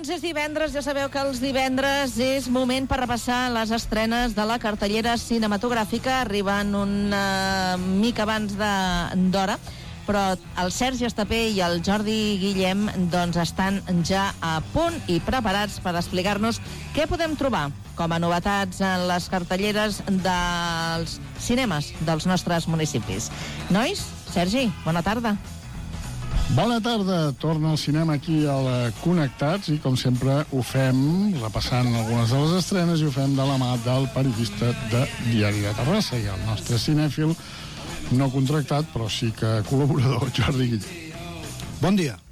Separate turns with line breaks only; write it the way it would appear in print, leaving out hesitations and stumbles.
Doncs és divendres, ja sabeu que els divendres és moment per repassar les estrenes de la cartellera cinematogràfica. Arriben una mica abans d'hora, però el Sergi Estapé i el Jordi Guillem doncs estan ja a punt i preparats per explicar-nos què podem trobar com a novetats en les cartelleres dels cinemes dels nostres municipis. Nois, Sergi, bona tarda.
Bona tarda, torna al cinema aquí a Connectats i com sempre ho fem repassant algunes de les estrenes i ho fem de la mà del periodista de Diari de Terrassa i el nostre cinèfil no contractat però sí que col·laborador, Jordi Guillem.
Bon dia.